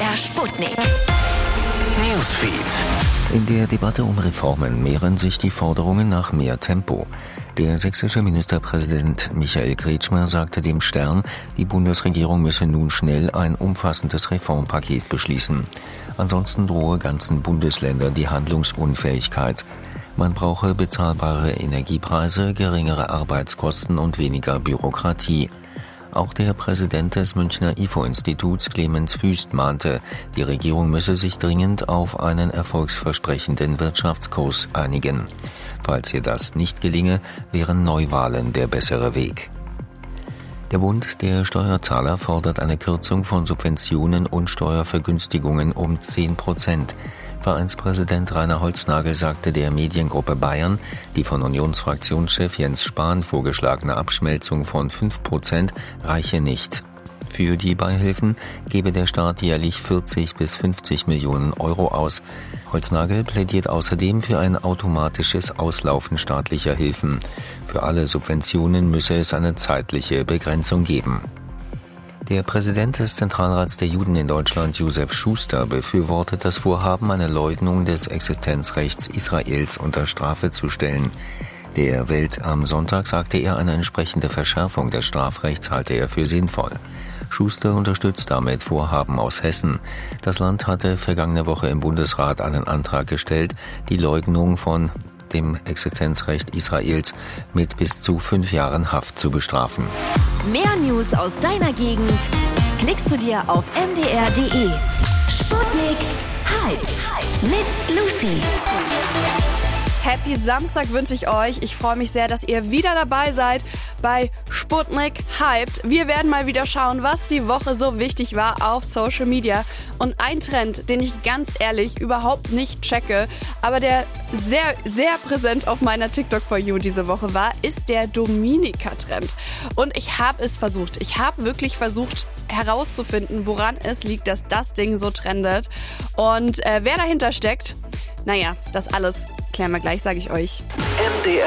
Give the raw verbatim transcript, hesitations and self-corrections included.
R Sputnik. Newsfeed. In der Debatte um Reformen mehren sich die Forderungen nach mehr Tempo. Der sächsische Ministerpräsident Michael Kretschmer sagte dem Stern, die Bundesregierung müsse nun schnell ein umfassendes Reformpaket beschließen. Ansonsten drohe ganzen Bundesländern die Handlungsunfähigkeit. Man brauche bezahlbare Energiepreise, geringere Arbeitskosten und weniger Bürokratie. Auch der Präsident des Münchner I F O-Instituts, Clemens Füst, mahnte, die Regierung müsse sich dringend auf einen erfolgsversprechenden Wirtschaftskurs einigen. Falls ihr das nicht gelinge, wären Neuwahlen der bessere Weg. Der Bund der Steuerzahler fordert eine Kürzung von Subventionen und Steuervergünstigungen um zehn Prozent. Vereinspräsident Rainer Holznagel sagte der Mediengruppe Bayern, die von Unionsfraktionschef Jens Spahn vorgeschlagene Abschmelzung von fünf Prozent reiche nicht. Für die Beihilfen gebe der Staat jährlich vierzig bis fünfzig Millionen Euro aus. Holznagel plädiert außerdem für ein automatisches Auslaufen staatlicher Hilfen. Für alle Subventionen müsse es eine zeitliche Begrenzung geben. Der Präsident des Zentralrats der Juden in Deutschland, Josef Schuster, befürwortet das Vorhaben, eine Leugnung des Existenzrechts Israels unter Strafe zu stellen. Der Welt am Sonntag sagte er, eine entsprechende Verschärfung des Strafrechts halte er für sinnvoll. Schuster unterstützt damit Vorhaben aus Hessen. Das Land hatte vergangene Woche im Bundesrat einen Antrag gestellt, die Leugnung von dem Existenzrecht Israels mit bis zu fünf Jahren Haft zu bestrafen. Mehr News aus deiner Gegend klickst du dir auf m d r punkt d e. Sputnik Hyped mit Lucy. Happy Samstag wünsche ich euch. Ich freue mich sehr, dass ihr wieder dabei seid bei Sputnik Hyped. Wir werden mal wieder schauen, was die Woche so wichtig war auf Social Media. Und ein Trend, den ich ganz ehrlich überhaupt nicht checke, aber der sehr, sehr präsent auf meiner TikTok for You diese Woche war, ist der Dominika-Trend. Und ich habe es versucht. Ich habe wirklich versucht herauszufinden, woran es liegt, dass das Ding so trendet. Und äh, wer dahinter steckt, naja, das alles klären wir gleich, sage ich euch. M D